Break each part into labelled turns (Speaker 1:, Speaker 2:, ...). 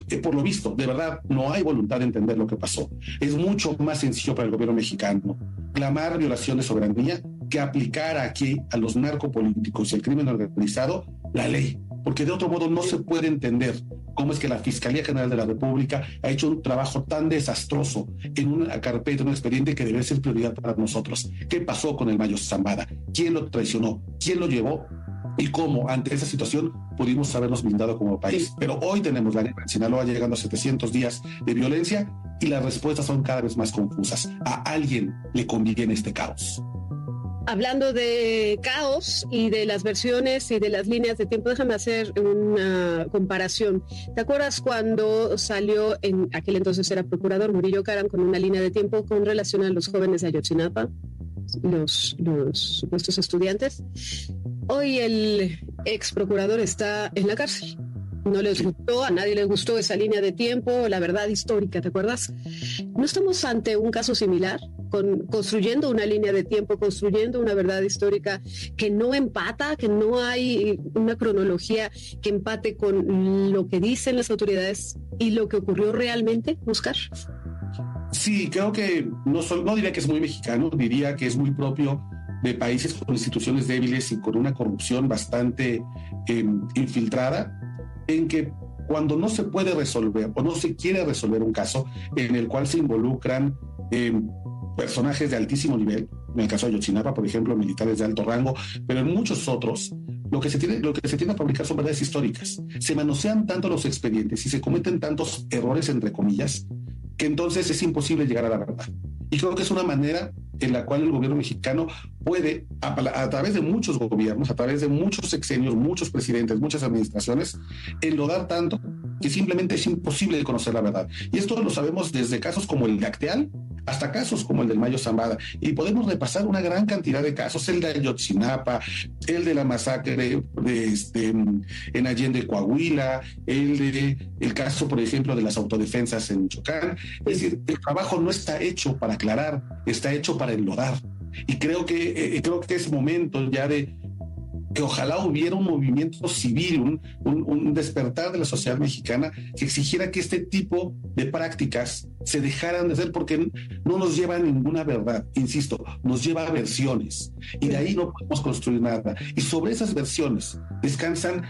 Speaker 1: por lo visto, de verdad, no hay voluntad de entender lo que pasó. Es mucho más sencillo para el gobierno mexicano clamar violación de soberanía que aplicar aquí a los narcopolíticos y el crimen organizado la ley, porque de otro modo no se puede entender cómo es que la Fiscalía General de la República ha hecho un trabajo tan desastroso en una carpeta, en un expediente que debe ser prioridad para nosotros. ¿Qué pasó con el Mayo Zambada? ¿Quién lo traicionó? ¿Quién lo llevó? Y cómo ante esa situación pudimos habernos blindado como país. Sí. Pero hoy tenemos la guerra en Sinaloa llegando a 700 días de violencia y las respuestas son cada vez más confusas. A alguien le conviene este caos.
Speaker 2: Hablando de caos y de las versiones y de las líneas de tiempo, déjame hacer una comparación. ¿Te acuerdas cuando salió, en aquel entonces era procurador, Murillo Karam, con una línea de tiempo con relación a los jóvenes de Ayotzinapa, los supuestos estudiantes? Hoy el ex procurador está en la cárcel. No les gustó, a nadie les gustó esa línea de tiempo, la verdad histórica, ¿te acuerdas? ¿No estamos ante un caso similar? Construyendo una línea de tiempo, construyendo una verdad histórica que no empata, que no hay una cronología que empate con lo que dicen las autoridades y lo que ocurrió realmente, Oscar.
Speaker 1: Sí, creo que no diría que es muy mexicano, diría que es muy propio de países con instituciones débiles y con una corrupción bastante infiltrada, en que cuando no se puede resolver o no se quiere resolver un caso en el cual se involucran personajes de altísimo nivel, en el caso de Ayotzinapa, por ejemplo, militares de alto rango, pero en muchos otros, lo que se tiene a fabricar son verdades históricas. Se manosean tanto los expedientes y se cometen tantos errores, entre comillas, que entonces es imposible llegar a la verdad. Y creo que es una manera en la cual el gobierno mexicano puede, a través de muchos gobiernos, a través de muchos sexenios, muchos presidentes, muchas administraciones, enlodar tanto que simplemente es imposible conocer la verdad. Y esto lo sabemos desde casos como el de Acteal hasta casos como el del Mayo Zambada. Y podemos repasar una gran cantidad de casos, el de Ayotzinapa, el de la masacre en Allende, Coahuila, el caso, por ejemplo, de las autodefensas en Michoacán. Es decir, el trabajo no está hecho para aclarar, está hecho para enlodar. Y creo que es momento ya de que ojalá hubiera un movimiento civil, un despertar de la sociedad mexicana que exigiera que este tipo de prácticas se dejaran de hacer, porque no nos lleva a ninguna verdad, insisto, nos lleva a versiones y de ahí no podemos construir nada. Y sobre esas versiones descansan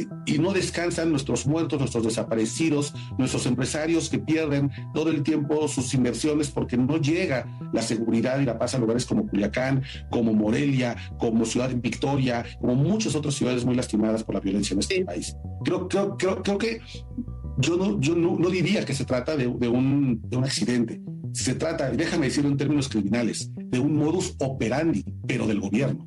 Speaker 1: y no descansan nuestros muertos, nuestros desaparecidos, nuestros empresarios que pierden todo el tiempo sus inversiones porque no llega la seguridad y la paz a lugares como Culiacán, como Morelia, como Ciudad Victoria, como muchas otras ciudades muy lastimadas por la violencia en este país. Creo que yo no diría que se trata de un accidente. Se trata, déjame decirlo en términos criminales, de un modus operandi, pero del gobierno.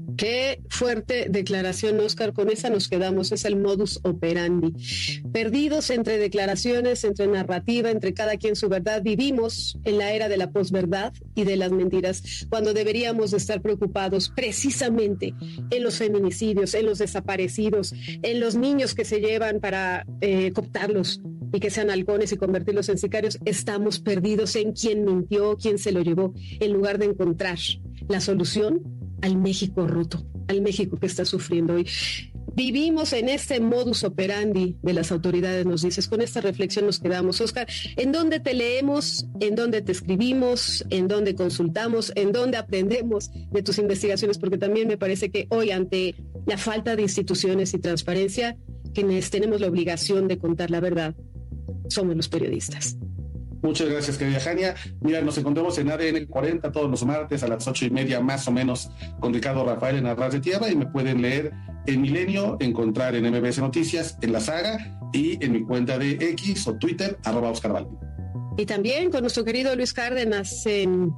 Speaker 2: Qué fuerte declaración, Oscar. Con esa nos quedamos. Es el modus operandi. Perdidos entre declaraciones, entre narrativa, entre cada quien su verdad. Vivimos en la era de la posverdad y de las mentiras, cuando deberíamos de estar preocupados precisamente en los feminicidios, en los desaparecidos, en los niños que se llevan para cooptarlos y que sean halcones y convertirlos en sicarios. Estamos perdidos en quién mintió, quién se lo llevó, en lugar de encontrar la solución al México roto, al México que está sufriendo hoy. Vivimos en este modus operandi de las autoridades, nos dices. Con esta reflexión nos quedamos. Oscar, ¿en dónde te leemos? ¿En dónde te escribimos? ¿En dónde consultamos? ¿En dónde aprendemos de tus investigaciones? Porque también me parece que hoy, ante la falta de instituciones y transparencia, quienes tenemos la obligación de contar la verdad somos los periodistas.
Speaker 1: Muchas gracias, querida Jania. Mira, nos encontramos en ADN 40 todos los martes a las 8:30 más o menos con Ricardo Rafael en Arras de Tierra, y me pueden leer en Milenio, encontrar en MBS Noticias, en La Saga y en mi cuenta de X o Twitter, @OscarValdi.
Speaker 2: Y también con nuestro querido Luis Cárdenas en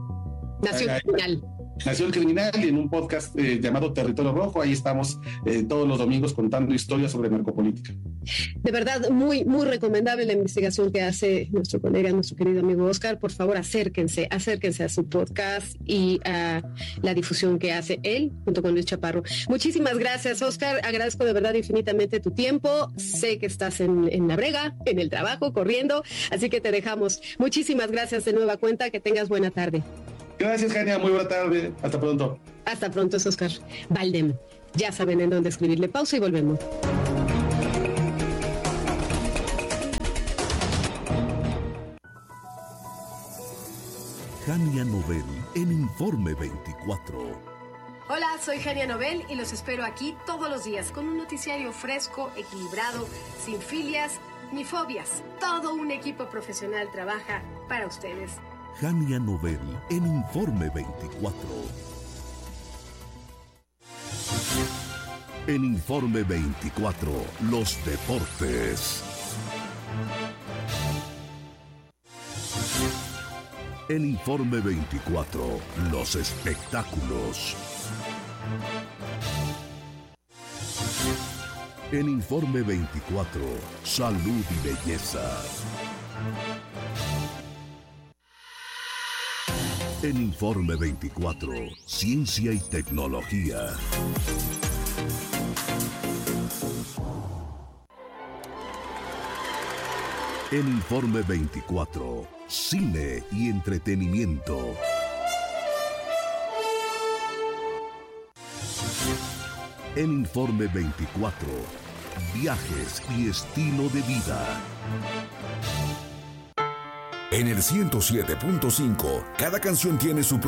Speaker 2: Nación Criminal.
Speaker 1: Nación Criminal, y en un podcast llamado Territorio Rojo. Ahí estamos todos los domingos contando historias sobre narcopolítica.
Speaker 2: De verdad, muy, muy recomendable la investigación que hace nuestro colega, nuestro querido amigo Oscar. Por favor, acérquense a su podcast y a la difusión que hace él junto con Luis Chaparro. Muchísimas gracias, Oscar. Agradezco de verdad infinitamente tu tiempo. Sé que estás en la brega, en el trabajo, corriendo, así que te dejamos. Muchísimas gracias de nueva cuenta. Que tengas buena tarde.
Speaker 1: Gracias, Jania. Muy buena tarde. Hasta pronto.
Speaker 2: Hasta pronto, es Oscar Valdem. Ya saben en dónde escribirle. Pausa y volvemos.
Speaker 3: Jania Nobel en Informe 24.
Speaker 4: Hola, soy Jania Nobel y los espero aquí todos los días con un noticiario fresco, equilibrado, sin filias ni fobias. Todo un equipo profesional trabaja para ustedes.
Speaker 3: Jania Nobel en Informe 24. En Informe 24, los deportes. En Informe 24, los espectáculos. En Informe 24, salud y belleza. En Informe 24, ciencia y tecnología. En Informe 24, cine y entretenimiento. En Informe 24, viajes y estilo de vida.
Speaker 5: En el 107.5, cada canción tiene su propio